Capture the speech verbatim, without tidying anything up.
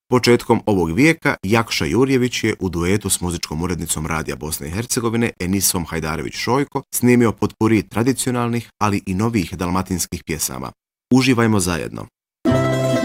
Početkom ovog vijeka Jakša Jurjević je u duetu s muzičkom urednicom Radija Bosne i Hercegovine Enisom Hajdarević-Šojko snimio potpuri tradicionalnih, ali i novih dalmatinskih pjesama. Uživajmo zajedno.